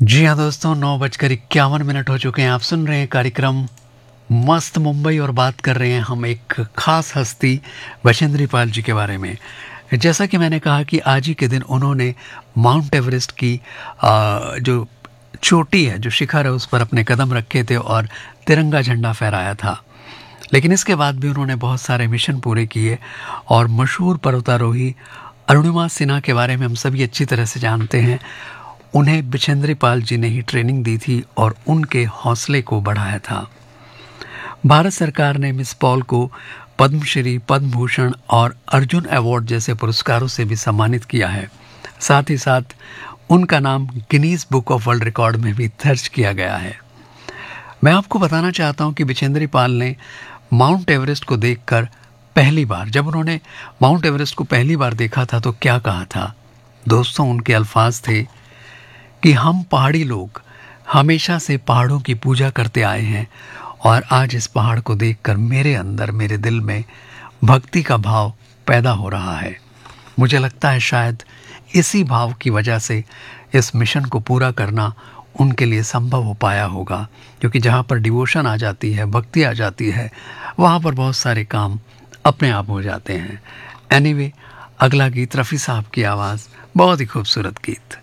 जी हाँ दोस्तों, 9:51 हो चुके हैं। आप सुन रहे हैं कार्यक्रम मस्त मुंबई और बात कर रहे हैं हम एक खास हस्ती बछेंद्री पाल जी के बारे में। जैसा कि मैंने कहा कि आज ही के दिन उन्होंने माउंट एवरेस्ट की जो चोटी है, जो शिखर है, उस पर अपने कदम रखे थे और तिरंगा झंडा फहराया था। लेकिन इसके बाद भी उन्होंने बहुत सारे मिशन पूरे किए और मशहूर पर्वतारोही अरुणिमा सिन्हा के बारे में हम सभी अच्छी तरह से जानते हैं। उन्हें बिछेंद्री पाल जी ने ही ट्रेनिंग दी थी और उनके हौसले को बढ़ाया था। भारत सरकार ने मिस पॉल को पद्मश्री, पद्म भूषण और अर्जुन अवार्ड जैसे पुरस्कारों से भी सम्मानित किया है। साथ ही साथ उनका नाम Guinness book of world record में भी दर्ज किया गया है। मैं आपको बताना चाहता हूं कि बिछेंद्री पाल ने माउंट एवरेस्ट को देखकर पहली बार, जब उन्होंने माउंट एवरेस्ट को पहली बार देखा था तो क्या कहा था। दोस्तों, उनके अल्फाज थे कि हम पहाड़ी लोग हमेशा से पहाड़ों की पूजा करते आए हैं और आज इस पहाड़ को देखकर मेरे अंदर, मेरे दिल में भक्ति का भाव पैदा हो रहा है। मुझे लगता है शायद इसी भाव की वजह से इस मिशन को पूरा करना उनके लिए संभव हो पाया होगा, क्योंकि जहाँ पर डिवोशन आ जाती है, भक्ति आ जाती है, वहाँ पर बहुत सारे काम अपने आप हो जाते हैं। एनीवे, अगला गीत रफ़ी साहब की आवाज़, बहुत ही खूबसूरत गीत।